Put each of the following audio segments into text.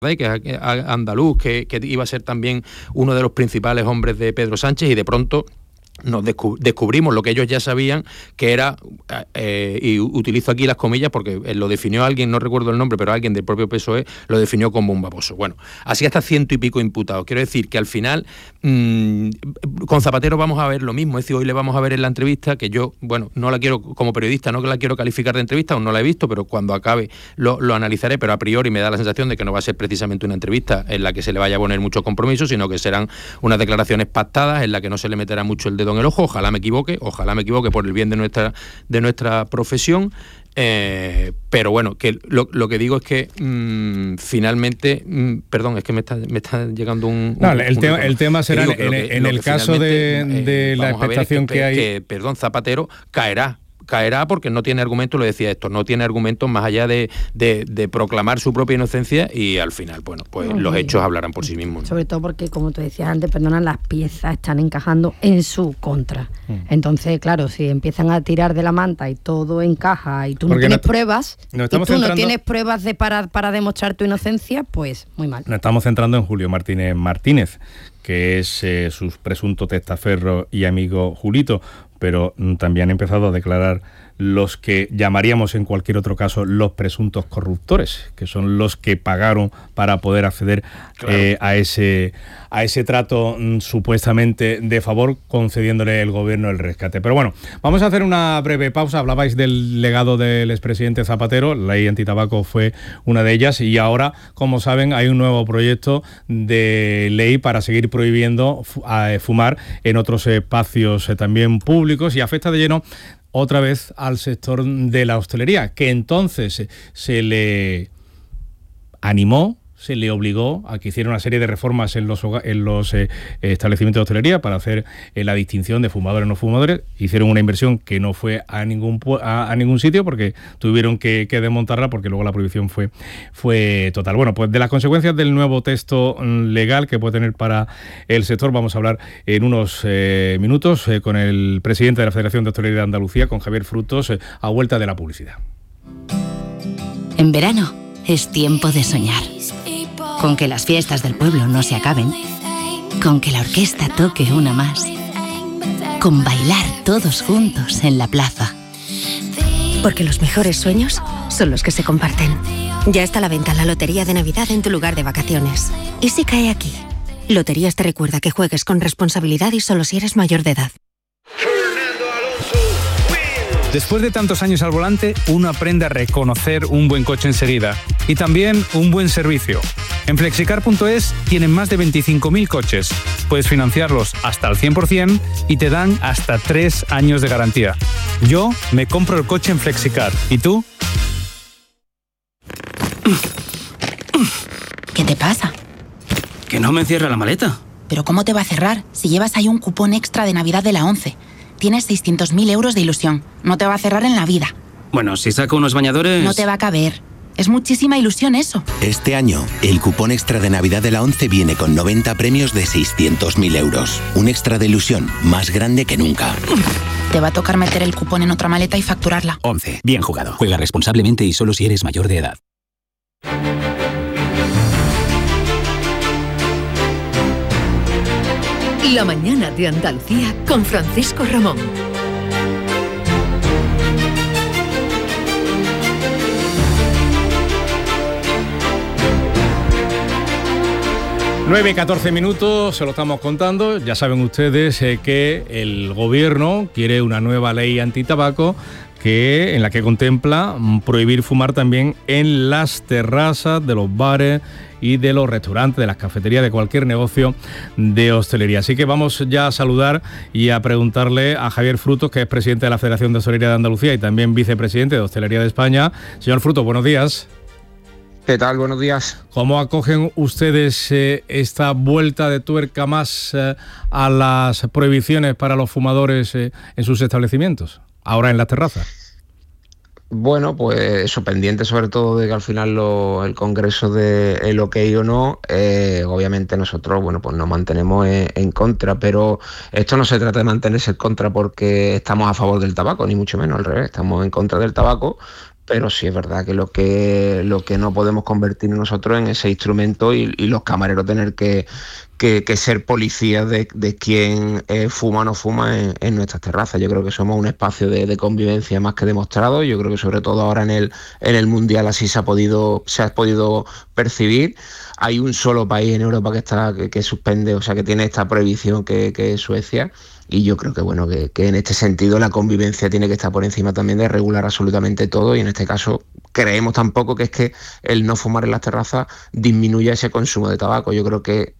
que es andaluz, que iba a ser también uno de los principales hombres de Pedro Sánchez, y de pronto nos descubrimos lo que ellos ya sabían, que era, y utilizo aquí las comillas porque lo definió alguien, no recuerdo el nombre, pero alguien del propio PSOE lo definió como un baboso. Bueno, así hasta 100 y pico imputados. Quiero decir que al final con Zapatero vamos a ver lo mismo. Es decir, hoy le vamos a ver en la entrevista, que yo, bueno, no la quiero, como periodista, no la quiero calificar de entrevista, aún no la he visto, pero cuando acabe lo analizaré, pero a priori me da la sensación de que no va a ser precisamente una entrevista en la que se le vaya a poner mucho compromiso, sino que serán unas declaraciones pactadas en la que no se le meterá mucho el dedo en el ojo. Ojalá me equivoque por el bien de nuestra profesión, pero bueno, que lo que digo es que finalmente, perdón, es que me está llegando el tema será en el caso de la expectación que hay, que Zapatero caerá porque no tiene argumentos, lo decía esto, no tiene argumentos más allá de proclamar su propia inocencia, y al final, bueno, pues los hechos hablarán por sí mismos, ¿no? Sobre todo porque, como tú decías antes, las piezas están encajando en su contra. Entonces, claro, si empiezan a tirar de la manta y todo encaja y tú no tienes pruebas, no tienes pruebas para demostrar tu inocencia, pues muy mal. Nos estamos centrando en Julio Martínez, que es su presunto testaferro y amigo Julito, pero también han empezado a declarar los que llamaríamos en cualquier otro caso los presuntos corruptores, que son los que pagaron para poder acceder a ese trato supuestamente de favor, concediéndole el gobierno el rescate. Pero bueno, vamos a hacer una breve pausa. Hablabais del legado del expresidente Zapatero, la ley antitabaco fue una de ellas, y ahora, como saben, hay un nuevo proyecto de ley para seguir prohibiendo fumar en otros espacios también públicos, y afecta de lleno otra vez al sector de la hostelería, que entonces se le animó, se le obligó a que hiciera una serie de reformas en los establecimientos de hostelería para hacer la distinción de fumadores y no fumadores. Hicieron una inversión que no fue a ningún sitio, porque tuvieron que desmontarla, porque luego la prohibición fue total. Bueno, pues de las consecuencias del nuevo texto legal que puede tener para el sector vamos a hablar en unos minutos con el presidente de la Federación de Hostelería de Andalucía, con Javier Frutos, a vuelta de la publicidad. En verano es tiempo de soñar. Con que las fiestas del pueblo no se acaben, con que la orquesta toque una más, con bailar todos juntos en la plaza. Porque los mejores sueños son los que se comparten. Ya está a la venta la Lotería de Navidad en tu lugar de vacaciones. ¿Y si cae aquí? Loterías te recuerda que juegues con responsabilidad y solo si eres mayor de edad. Después de tantos años al volante, uno aprende a reconocer un buen coche enseguida y también un buen servicio. En Flexicar.es tienen más de 25.000 coches. Puedes financiarlos hasta el 100% y te dan hasta 3 años de garantía. Yo me compro el coche en Flexicar. ¿Y tú? ¿Qué te pasa? Que no me cierra la maleta. ¿Pero cómo te va a cerrar si llevas ahí un cupón extra de Navidad de la 11? Tienes 600.000 euros de ilusión. No te va a cerrar en la vida. Bueno, si saco unos bañadores... No te va a caber. Es muchísima ilusión eso. Este año, el cupón extra de Navidad de la 11 viene con 90 premios de 600.000 euros. Un extra de ilusión más grande que nunca. Te va a tocar meter el cupón en otra maleta y facturarla. 11. Bien jugado. Juega responsablemente y solo si eres mayor de edad. La mañana de Andalucía con Francisco Ramón. 9:14 minutos, se lo estamos contando. Ya saben ustedes que el gobierno quiere una nueva ley antitabaco en la que contempla prohibir fumar también en las terrazas de los bares y de los restaurantes, de las cafeterías, de cualquier negocio de hostelería. Así que vamos ya a saludar y a preguntarle a Javier Frutos, que es presidente de la Federación de Hostelería de Andalucía y también vicepresidente de Hostelería de España. Señor Frutos, buenos días. ¿Qué tal? Buenos días. ¿Cómo acogen ustedes esta vuelta de tuerca más a las prohibiciones para los fumadores en sus establecimientos, ahora en las terrazas? Bueno, pues eso, pendiente sobre todo de que al final el Congreso dé el ok o no. Obviamente nosotros, bueno, pues nos mantenemos en contra, pero esto no se trata de mantenerse en contra porque estamos a favor del tabaco, ni mucho menos, al revés, estamos en contra del tabaco pero sí es verdad que lo que no podemos convertirnos nosotros en ese instrumento y los camareros tener que ser policías de quién fuma o no fuma en nuestras terrazas. Yo creo que somos un espacio de convivencia más que demostrado. Yo creo que sobre todo ahora en el Mundial así se ha podido percibir. Hay un solo país en Europa que suspende, o sea, que tiene esta prohibición, que es Suecia. Y yo creo que bueno que en este sentido la convivencia tiene que estar por encima también de regular absolutamente todo, y en este caso creemos tampoco que es que el no fumar en las terrazas disminuya ese consumo de tabaco. Yo creo que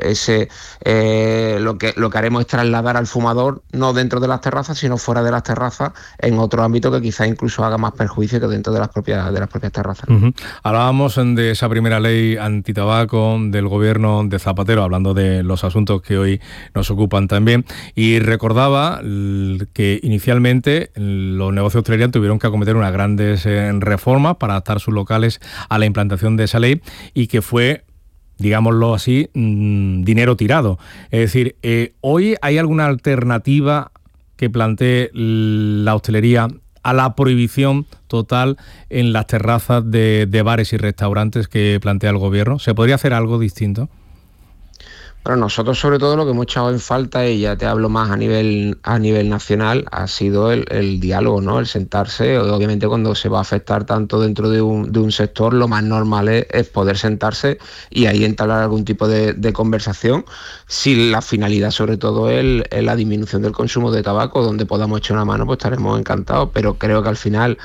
lo que haremos es trasladar al fumador no dentro de las terrazas, sino fuera de las terrazas, en otro ámbito que quizás incluso haga más perjuicio que dentro de las propias terrazas. Uh-huh. Hablábamos de esa primera ley antitabaco del gobierno de Zapatero, hablando de los asuntos que hoy nos ocupan también, y recordaba que inicialmente los negocios de hostelería tuvieron que acometer unas grandes reformas para adaptar sus locales a la implantación de esa ley, y que fue, digámoslo así, dinero tirado. Es decir, ¿hoy hay alguna alternativa que plantee la hostelería a la prohibición total en las terrazas de bares y restaurantes que plantea el gobierno? ¿Se podría hacer algo distinto? Bueno, nosotros sobre todo lo que hemos echado en falta, y ya te hablo más a nivel nacional, ha sido el diálogo, ¿no? El sentarse. Obviamente cuando se va a afectar tanto dentro de un sector, lo más normal es poder sentarse y ahí entablar algún tipo de conversación, si la finalidad sobre todo es la disminución del consumo de tabaco. Donde podamos echar una mano, pues estaremos encantados, pero creo que al final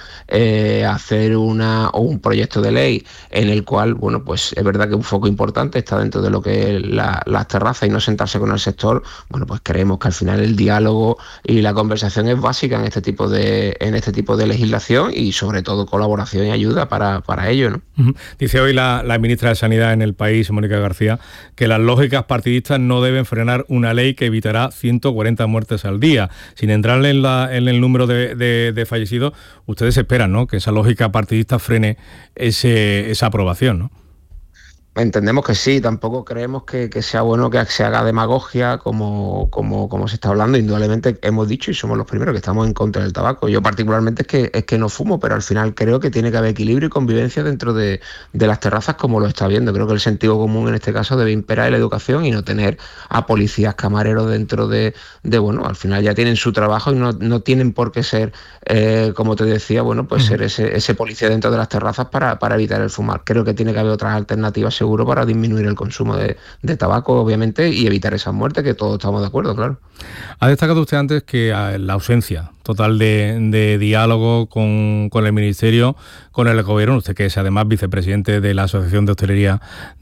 hacer un proyecto de ley en el cual, bueno, pues es verdad que un foco importante está dentro de lo que es las terrazas y no sentarse con el sector. Bueno, pues creemos que al final el diálogo y la conversación es básica en este tipo de legislación, y sobre todo colaboración y ayuda para ello, ¿no? Uh-huh. Dice hoy la ministra de Sanidad en El País, Mónica García, que las lógicas partidistas no deben frenar una ley que evitará 140 muertes al día. Sin entrar en el número de fallecidos, ustedes esperan, ¿no?, que esa lógica partidista frene esa aprobación, ¿no? Entendemos que sí, tampoco creemos que sea bueno que se haga demagogia como se está hablando. Indudablemente hemos dicho y somos los primeros que estamos en contra del tabaco. Yo particularmente es que no fumo, pero al final creo que tiene que haber equilibrio y convivencia dentro de las terrazas, como lo está viendo. Creo que el sentido común en este caso debe imperar en la educación y no tener a policías camareros dentro de bueno, al final ya tienen su trabajo y no tienen por qué ser, como te decía, bueno, pues ser ese policía dentro de las terrazas para evitar el fumar. Creo que tiene que haber otras alternativas seguro para disminuir el consumo de tabaco, obviamente, y evitar esas muertes, que todos estamos de acuerdo, claro. Ha destacado usted antes que la ausencia total de diálogo con el Ministerio, con el Gobierno, usted que es además vicepresidente de la Asociación de Hostelería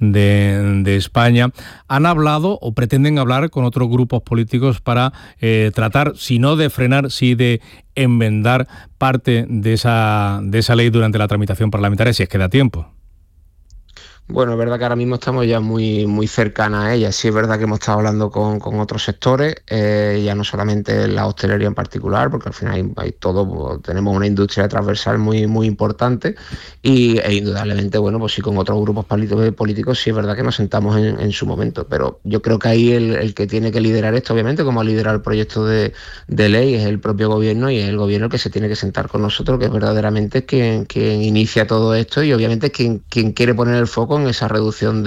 de España, ¿han hablado o pretenden hablar con otros grupos políticos para tratar, si no de frenar, sí de enmendar parte de esa ley durante la tramitación parlamentaria, si es que da tiempo? Bueno, es verdad que ahora mismo estamos ya muy, muy cercanas a ella. Sí es verdad que hemos estado hablando con otros sectores, ya no solamente la hostelería en particular, porque al final hay todo, tenemos una industria transversal muy, muy importante, e indudablemente, bueno, pues sí, con otros grupos políticos sí es verdad que nos sentamos en su momento, pero yo creo que ahí el que tiene que liderar esto, obviamente, como liderar el proyecto de ley, es el propio gobierno, y es el gobierno el que se tiene que sentar con nosotros, que es verdaderamente quien inicia todo esto, y obviamente quien quiere poner el foco en esa reducción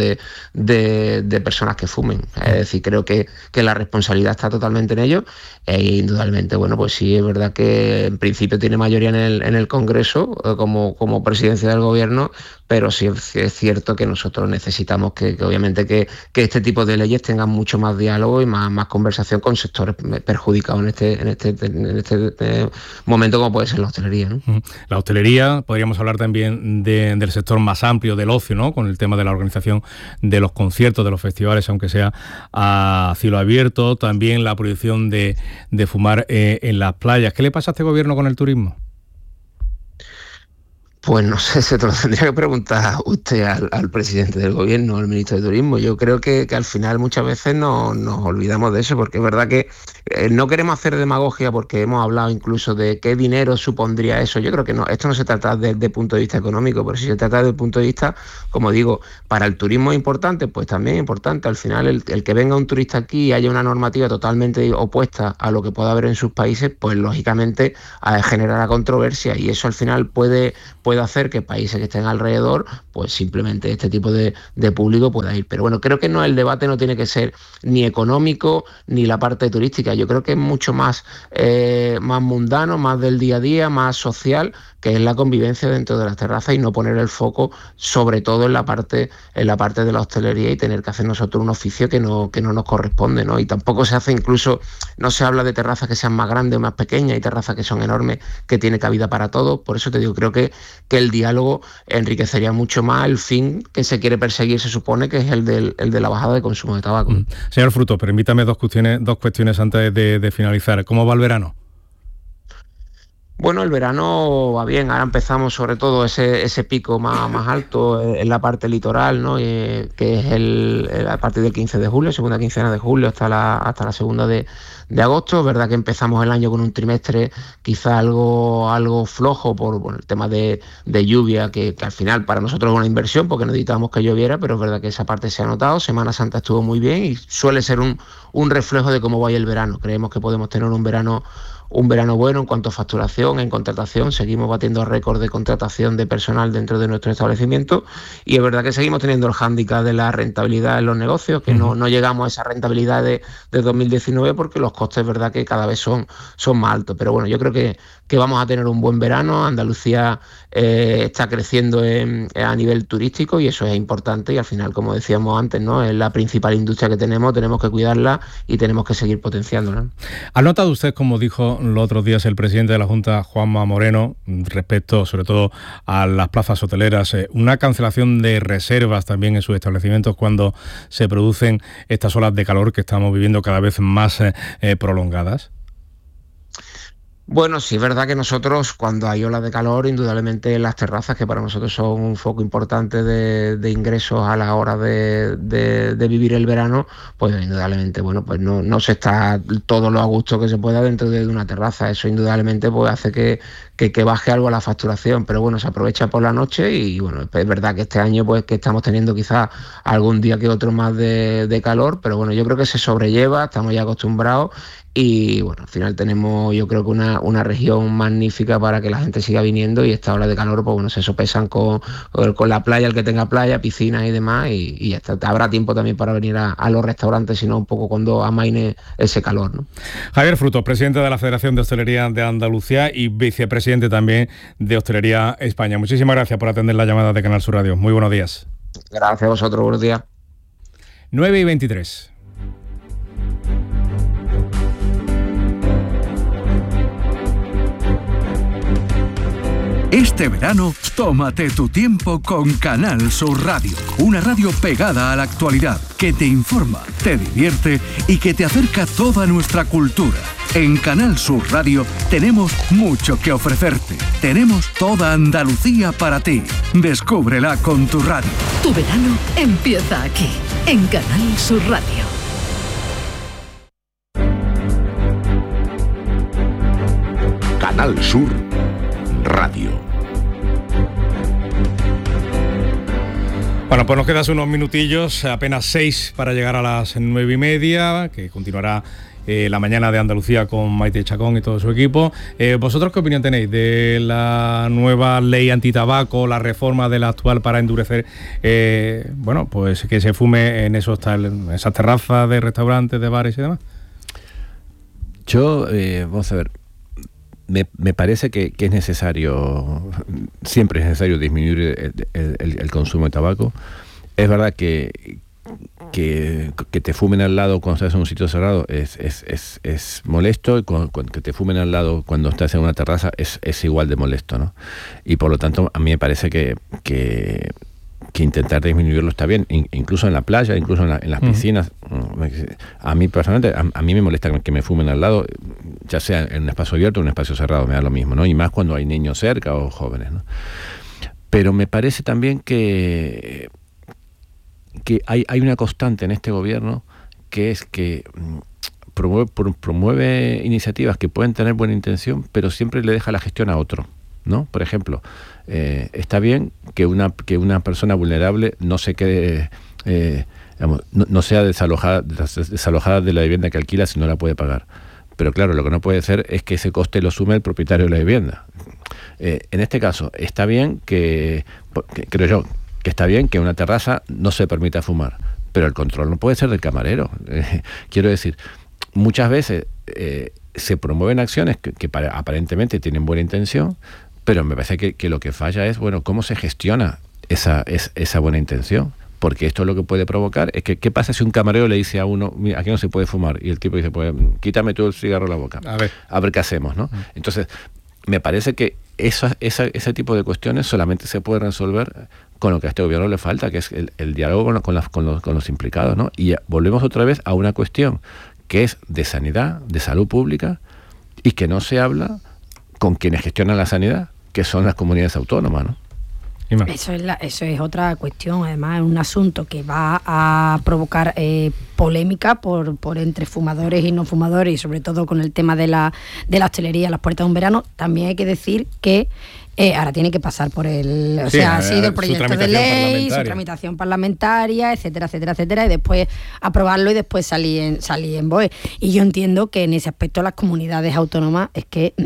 de personas que fumen. Es decir, creo que la responsabilidad está totalmente en ello, e indudablemente, bueno, pues sí es verdad que en principio tiene mayoría en el Congreso como presidencia del gobierno, pero sí es cierto que nosotros necesitamos que obviamente que este tipo de leyes tengan mucho más diálogo y más conversación con sectores perjudicados en este momento, como puede ser la hostelería, ¿no? La hostelería, podríamos hablar también del sector más amplio del ocio, ¿no?, con el tema de la organización de los conciertos, de los festivales, aunque sea a cielo abierto, también la prohibición de fumar en las playas. ¿Qué le pasa a este gobierno con el turismo? Pues no sé, se te lo tendría que preguntar usted al presidente del gobierno, al ministro de Turismo. Yo creo que al final muchas veces nos olvidamos de eso, porque es verdad que no queremos hacer demagogia, porque hemos hablado incluso de qué dinero supondría eso. Yo creo que no, esto no se trata desde el punto de vista económico, pero si se trata desde el punto de vista, como digo, para el turismo es importante, pues también es importante. Al final el que venga un turista aquí y haya una normativa totalmente opuesta a lo que pueda haber en sus países, pues lógicamente generará controversia, y eso al final puede hacer que países que estén alrededor, pues simplemente este tipo de público pueda ir. Pero bueno, creo que el debate no tiene que ser ni económico ni la parte turística. Yo creo que es mucho más mundano, más del día a día, más social, que es la convivencia dentro de las terrazas, y no poner el foco sobre todo en la parte de la hostelería y tener que hacer nosotros un oficio que no nos corresponde, ¿no? Y tampoco se hace, incluso no se habla de terrazas que sean más grandes o más pequeñas, y terrazas que son enormes, que tiene cabida para todo. Por eso te digo, creo que el diálogo enriquecería mucho más el fin que se quiere perseguir, se supone, que es el de la bajada de consumo de tabaco. Señor Frutos, permítame dos cuestiones antes de finalizar. ¿Cómo va el verano? Bueno, el verano va bien. Ahora empezamos sobre todo ese pico más alto en la parte litoral, ¿no? Que es a partir del 15 de julio, segunda quincena de julio hasta la segunda de agosto. Es verdad que empezamos el año con un trimestre quizá algo flojo por el tema de lluvia, que al final para nosotros es una inversión porque necesitábamos que lloviera, pero es verdad que esa parte se ha notado. Semana Santa estuvo muy bien y suele ser un reflejo de cómo va el verano. Creemos que podemos tener un verano bueno en cuanto a facturación, en contratación. Seguimos batiendo récords de contratación de personal dentro de nuestro establecimiento, y es verdad que seguimos teniendo el hándicap de la rentabilidad en los negocios, que no llegamos a esa rentabilidad de 2019 porque los costes es verdad que cada vez son más altos. Pero bueno, yo creo que vamos a tener un buen verano. Andalucía está creciendo a nivel turístico, y eso es importante, y al final, como decíamos antes, ¿no?, es la principal industria que tenemos que cuidarla y tenemos que seguir potenciándola. ¿Ha notado usted, como dijo los otros días el presidente de la Junta, Juanma Moreno, respecto sobre todo a las plazas hoteleras, una cancelación de reservas también en sus establecimientos cuando se producen estas olas de calor que estamos viviendo cada vez más prolongadas? Bueno, sí es verdad que nosotros, cuando hay olas de calor, indudablemente las terrazas, que para nosotros son un foco importante de ingresos a la hora de vivir el verano, pues indudablemente, bueno, pues no se está todo lo a gusto que se pueda dentro de una terraza. Eso indudablemente pues hace que baje algo la facturación, pero bueno, se aprovecha por la noche, y bueno, es verdad que este año pues que estamos teniendo quizás algún día que otro más de calor, pero bueno, yo creo que se sobrelleva, estamos ya acostumbrados. Y bueno, al final tenemos, yo creo que una región magnífica para que la gente siga viniendo, y esta ola de calor, pues bueno, se sopesan con la playa, el que tenga playa, piscinas y demás, y ya está. Habrá tiempo también para venir a los restaurantes, sino un poco cuando amaine ese calor, ¿no? Javier Frutos, presidente de la Federación de Hostelería de Andalucía y vicepresidente también de Hostelería España. Muchísimas gracias por atender la llamada de Canal Sur Radio. Muy buenos días. Gracias a vosotros, buenos días. 9:23. Este verano, tómate tu tiempo con Canal Sur Radio. Una radio pegada a la actualidad, que te informa, te divierte y que te acerca toda nuestra cultura. En Canal Sur Radio tenemos mucho que ofrecerte. Tenemos toda Andalucía para ti. Descúbrela con tu radio. Tu verano empieza aquí, en Canal Sur Radio. Canal Sur Radio. Bueno, pues nos quedan unos minutillos, apenas 6 para llegar a las 9:30, que continuará la mañana de Andalucía con Maite Chacón y todo su equipo. ¿Vosotros qué opinión tenéis de la nueva ley antitabaco, la reforma de la actual para endurecer, bueno, pues que se fume en esas terrazas de restaurantes, de bares y demás? Yo, vamos a ver, me parece que es necesario, siempre es necesario disminuir el consumo de tabaco. Es verdad que te fumen al lado cuando estás en un sitio cerrado es molesto, y que te fumen al lado cuando estás en una terraza es igual de molesto, ¿no? Y por lo tanto a mí me parece que intentar disminuirlo está bien, incluso en la playa, incluso en las piscinas. A mí personalmente, a mí me molesta que me fumen al lado, ya sea en un espacio abierto o en un espacio cerrado, me da lo mismo, ¿no? Y más cuando hay niños cerca o jóvenes, ¿no? Pero me parece también que hay una constante en este gobierno, que es que promueve iniciativas que pueden tener buena intención, pero siempre le deja la gestión a otro, ¿no? Por ejemplo, está bien que una persona vulnerable no se quede, no sea desalojada de la vivienda que alquila si no la puede pagar. Pero claro, lo que no puede ser es que ese coste lo asume el propietario de la vivienda. En este caso, está bien creo yo, que está bien que en una terraza no se permita fumar, pero el control no puede ser del camarero. Quiero decir, muchas veces se promueven acciones que aparentemente tienen buena intención, pero me parece que lo que falla es, bueno, cómo se gestiona esa buena intención. Porque esto lo que puede provocar es que, ¿qué pasa si un camarero le dice a uno, mira, aquí no se puede fumar? Y el tipo dice, pues quítame tú el cigarro de la boca. A ver qué hacemos, ¿no? Entonces, me parece que ese tipo de cuestiones solamente se puede resolver con lo que a este gobierno le falta, que es el diálogo con los implicados, ¿no? Y volvemos otra vez a una cuestión que es de sanidad, de salud pública, y que no se habla con quienes gestionan la sanidad, que son las comunidades autónomas, ¿no? Eso es otra cuestión, además es un asunto que va a provocar polémica por entre fumadores y no fumadores, y sobre todo con el tema de la hostelería a las puertas de un verano. También hay que decir que ahora tiene que pasar por ha sido el proyecto de ley, su tramitación parlamentaria, etcétera, etcétera, etcétera, y después aprobarlo y después salir en BOE. Y yo entiendo que en ese aspecto las comunidades autónomas es que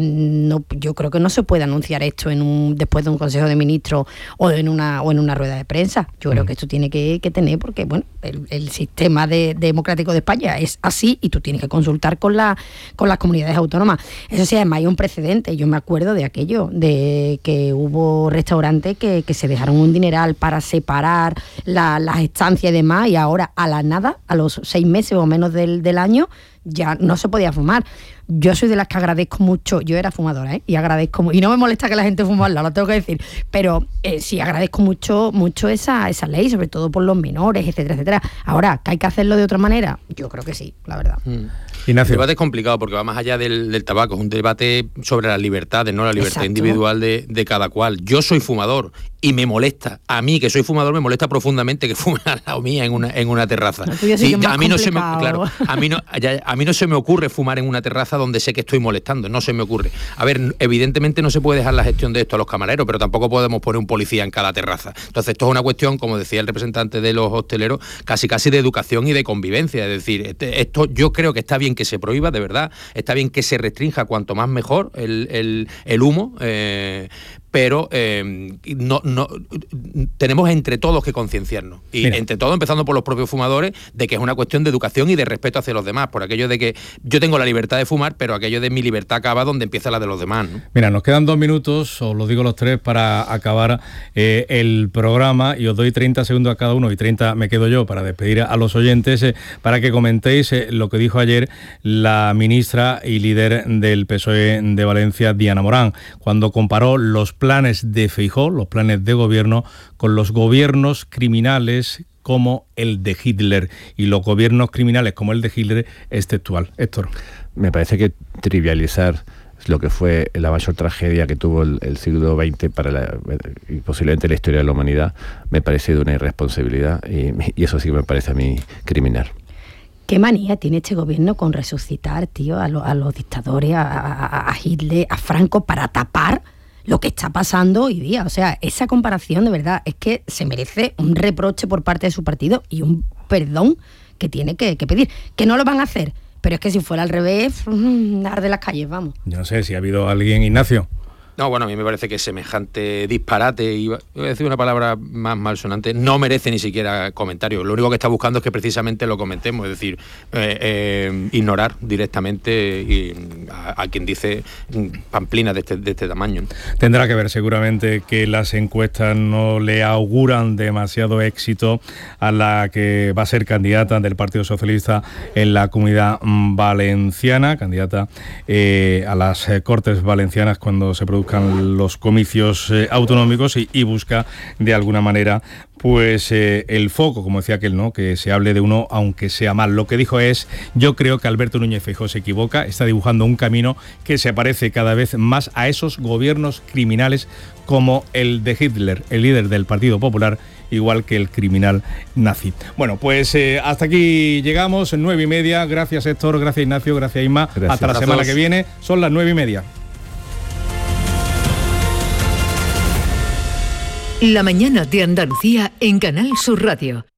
yo creo que no se puede anunciar esto después de un Consejo de Ministros o en una rueda de prensa. Yo creo que esto tiene que tener, porque bueno, el sistema democrático de España es así, y tú tienes que consultar con las comunidades autónomas. Eso sí, además hay un precedente. Yo me acuerdo de aquello, de que hubo restaurantes que se dejaron un dineral para separar las estancias y demás, y ahora a la nada, a los 6 meses o menos del año, ya no se podía fumar. Yo soy de las que agradezco mucho, yo era fumadora, y agradezco, y no me molesta que la gente fume al lado, lo tengo que decir, pero sí agradezco mucho esa ley, sobre todo por los menores, etcétera, etcétera. Ahora, ¿que hay que hacerlo de otra manera? Yo creo que sí, la verdad. Ignacio. El debate es complicado porque va más allá del tabaco, es un debate sobre las libertades, no la libertad individual de cada cual. Yo soy fumador y me molesta, a mí que soy fumador me molesta profundamente que fumen al lado mía en una terraza. Sí, a mí no se me ocurre fumar en una terraza donde sé que estoy molestando, no se me ocurre. A ver, evidentemente no se puede dejar la gestión de esto a los camareros, pero tampoco podemos poner un policía en cada terraza. Entonces esto es una cuestión, como decía el representante de los hosteleros, casi de educación y de convivencia. Es decir, esto yo creo que está bien que se prohíba, de verdad, está bien que se restrinja cuanto más mejor el humo, pero no tenemos entre todos que concienciarnos, y entre todos, empezando por los propios fumadores, de que es una cuestión de educación y de respeto hacia los demás, por aquello de que yo tengo la libertad de fumar, pero aquello de mi libertad acaba donde empieza la de los demás, ¿no? Mira, nos quedan 2 minutos, os lo digo los tres, para acabar el programa, y os doy 30 segundos a cada uno, y 30 me quedo yo para despedir a los oyentes, para que comentéis lo que dijo ayer la ministra y líder del PSOE de Valencia, Diana Morán, cuando comparó los planes de Feijóo, los planes de gobierno, con los gobiernos criminales como el de Hitler, y los gobiernos criminales como el de Hitler es textual. Héctor. Me parece que trivializar lo que fue la mayor tragedia que tuvo el siglo XX y posiblemente la historia de la humanidad, me parece de una irresponsabilidad, y eso sí me parece a mí criminal. ¿Qué manía tiene este gobierno con resucitar, tío, a los dictadores, a Hitler, a Franco, para tapar lo que está pasando hoy día? O sea, esa comparación, de verdad, es que se merece un reproche por parte de su partido y un perdón que tiene que pedir. Que no lo van a hacer, pero es que si fuera al revés, arde las calles, vamos. Yo no sé si ha habido alguien, Ignacio. No, bueno, a mí me parece que semejante disparate, y voy a decir una palabra más malsonante, no merece ni siquiera comentario. Lo único que está buscando es que precisamente lo comentemos, es decir, ignorar directamente a quien dice pamplinas de este tamaño, ¿no? Tendrá que ver seguramente que las encuestas no le auguran demasiado éxito a la que va a ser candidata del Partido Socialista en la Comunidad Valenciana, candidata a las Cortes Valencianas cuando se produzca produzcan los comicios autonómicos y busca de alguna manera pues el foco, como decía aquel, ¿no? Que se hable de uno aunque sea mal. Lo que dijo es: yo creo que Alberto Núñez Feijóo se equivoca, está dibujando un camino que se parece cada vez más a esos gobiernos criminales como el de Hitler, el líder del Partido Popular, igual que el criminal nazi. Bueno, pues hasta aquí llegamos, 9:30. Gracias, Héctor, gracias, Ignacio, gracias, Isma. Gracias. Hasta la semana que viene, son las 9:30. La mañana de Andalucía en Canal Sur Radio.